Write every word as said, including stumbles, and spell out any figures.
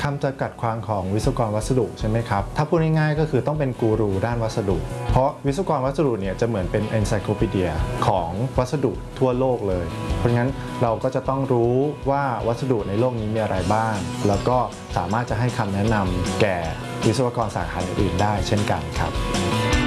คำจำกัดความของวิศวกรวัสดุใช่ไหมครับถ้าพูดง่ายๆก็คือต้องเป็นกูรูด้านวัสดุเพราะวิศวกรวัสดุเนี่ยจะเหมือนเป็น encyclopedia ของวัสดุทั่วโลกเลยเพราะงั้นเราก็จะต้องรู้ว่าวัสดุในโลกนี้มีอะไรบ้างแล้วก็สามารถจะให้คำแนะนำแก่วิศวกรสาขาอื่นๆได้เช่นกันครับ